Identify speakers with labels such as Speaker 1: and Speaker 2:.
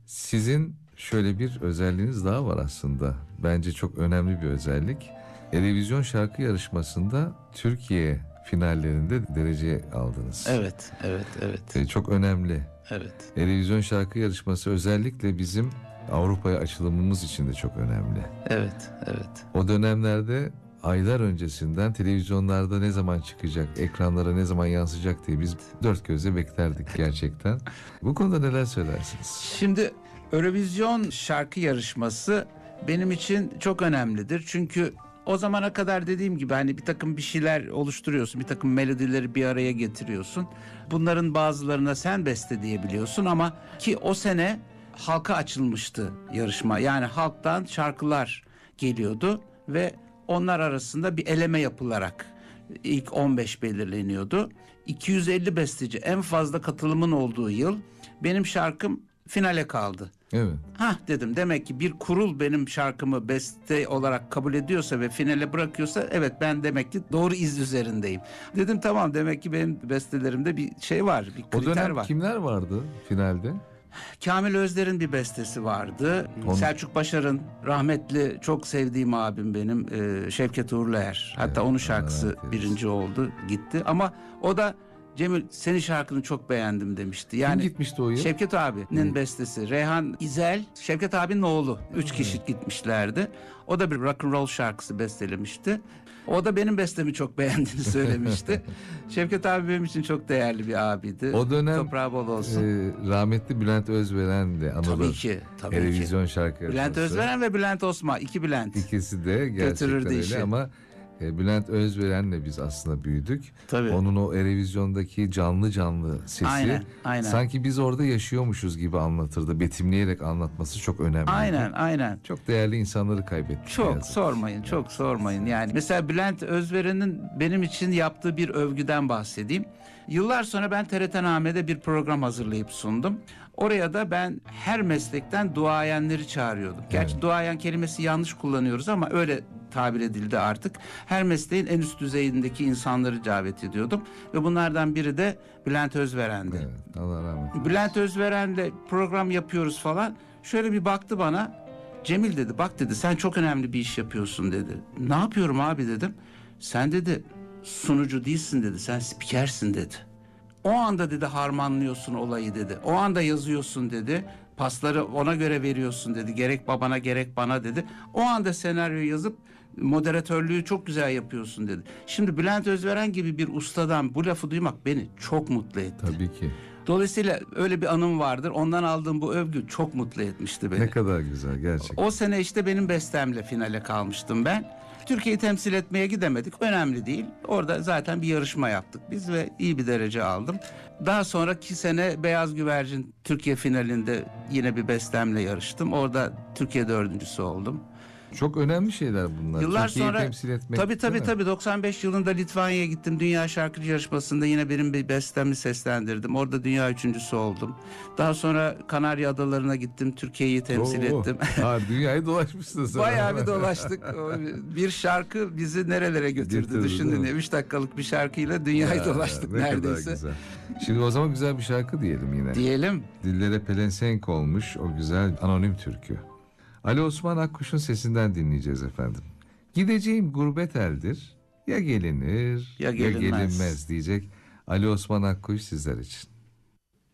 Speaker 1: Sizin şöyle bir özelliğiniz daha var aslında. Bence çok önemli bir özellik. Televizyon şarkı yarışmasında Türkiye finallerinde derece aldınız.
Speaker 2: Evet, evet, evet.
Speaker 1: Çok önemli.
Speaker 2: Evet.
Speaker 1: Televizyon şarkı yarışması özellikle bizim Avrupa'ya açılımımız için de çok önemli.
Speaker 2: Evet, evet.
Speaker 1: O dönemlerde aylar öncesinden televizyonlarda ne zaman çıkacak, ekranlara ne zaman yansıyacak diye biz dört gözle beklerdik gerçekten. Bu konuda neler söylersiniz?
Speaker 2: Şimdi Eurovision şarkı yarışması benim için çok önemlidir. Çünkü o zamana kadar dediğim gibi hani bir takım bir şeyler oluşturuyorsun. Bir takım melodileri bir araya getiriyorsun. Bunların bazılarına sen beste diyebiliyorsun ama ki o sene halka açılmıştı yarışma. Yani halktan şarkılar geliyordu ve onlar arasında bir eleme yapılarak ilk 15 belirleniyordu. 250 besteci, en fazla katılımın olduğu yıl benim şarkım finale kaldı.
Speaker 1: Evet.
Speaker 2: Dedim, demek ki bir kurul benim şarkımı beste olarak kabul ediyorsa ve finale bırakıyorsa, evet ben demek ki doğru iz üzerindeyim. Dedim tamam, demek ki benim bestelerimde bir şey var, bir kriter
Speaker 1: O dönem
Speaker 2: var.
Speaker 1: kimler vardı finalde?
Speaker 2: Kamil Özler'in bir bestesi vardı. Selçuk Başar'ın, rahmetli çok sevdiğim abim benim, Şevket Uğurluer. Hatta onun şarkısı birinci oldu, gitti. Ama o da Cemil, senin şarkını çok beğendim demişti. Yani
Speaker 1: kim gitmişti o yıl?
Speaker 2: Şevket abinin bestesi. Reyhan İzel, Şevket abinin oğlu. 3 kişi gitmişlerdi. O da bir rock and roll şarkısı bestelemişti. O da benim bestemi çok beğendiğini söylemişti. Şevket abi benim için çok değerli bir abiydi.
Speaker 1: O dönem
Speaker 2: toprağı bol olsun.
Speaker 1: Rahmetli Bülent Özveren de anılır.
Speaker 2: Tabii ki.
Speaker 1: Televizyon şarkı yarışması.
Speaker 2: Bülent Özveren ve Bülent Osman. İki Bülent.
Speaker 1: İkisi de gerçekten öyle
Speaker 2: işi.
Speaker 1: ama Bülent Özveren'le biz aslında büyüdük.
Speaker 2: Tabii.
Speaker 1: Onun o Erevizyon'daki canlı sesi.
Speaker 2: Aynen.
Speaker 1: Sanki biz orada yaşıyormuşuz gibi anlatırdı. Betimleyerek anlatması çok önemli.
Speaker 2: Aynen.
Speaker 1: Çok değerli insanları kaybettik.
Speaker 2: Çok sormayın. Yani mesela Bülent Özveren'in benim için yaptığı bir övgüden bahsedeyim. Yıllar sonra ben TRT-Name'de bir program hazırlayıp sundum. Oraya da ben her meslekten duayenleri çağırıyordum. Gerçi duayen kelimesi yanlış kullanıyoruz ama öyle tabir edildi artık. Her mesleğin en üst düzeyindeki insanları davet ediyordum. Ve bunlardan biri de Bülent Özveren'di.
Speaker 1: Evet, Allah rahmet eylesin.
Speaker 2: Bülent Özveren'le program yapıyoruz falan. Şöyle bir baktı bana. Cemil dedi, bak dedi, sen çok önemli bir iş yapıyorsun dedi. Ne yapıyorum abi dedim. Sen dedi sunucu değilsin dedi, sen spikersin dedi. O anda dedi harmanlıyorsun olayı dedi. O anda yazıyorsun dedi. Pasları ona göre veriyorsun dedi. Gerek babana gerek bana dedi. O anda senaryo yazıp moderatörlüğü çok güzel yapıyorsun dedi. Şimdi Bülent Özveren gibi bir ustadan bu lafı duymak beni çok mutlu etti.
Speaker 1: Tabii ki.
Speaker 2: Dolayısıyla öyle bir anım vardır. Ondan aldığım bu övgü çok mutlu etmişti beni.
Speaker 1: Ne kadar güzel gerçekten.
Speaker 2: O sene işte benim bestemle finale kalmıştım ben. Türkiye'yi temsil etmeye gidemedik. Önemli değil. Orada zaten bir yarışma yaptık biz ve iyi bir derece aldım. Daha sonraki sene Beyaz Güvercin Türkiye finalinde yine bir bestemle yarıştım. Orada Türkiye dördüncüsü oldum.
Speaker 1: Çok önemli şeyler bunlar.
Speaker 2: Yıllar
Speaker 1: Türkiye'yi
Speaker 2: sonra
Speaker 1: temsil etmek.
Speaker 2: tabii 95 yılında Litvanya'ya gittim. Dünya şarkıcı yarışmasında yine benim bir bestemi seslendirdim. Orada dünya üçüncüsü oldum. Daha sonra Kanarya Adaları'na gittim. Türkiye'yi temsil ettim.
Speaker 1: Dünyayı dolaşmışsın sen.
Speaker 2: Bayağı bir dolaştık. Bir şarkı bizi nerelere götürdü düşünün. 3 dakikalık bir şarkıyla dünyayı dolaştık
Speaker 1: ne
Speaker 2: neredeyse.
Speaker 1: Kadar güzel. Şimdi o zaman güzel bir şarkı diyelim yine.
Speaker 2: Diyelim.
Speaker 1: Dillere pelesenk olmuş o güzel anonim türkü. Ali Osman Akkuş'un sesinden dinleyeceğiz efendim. Gideceğim gurbet eldir, ya gelinir ya gelinmez diyecek Ali Osman Akkuş sizler için.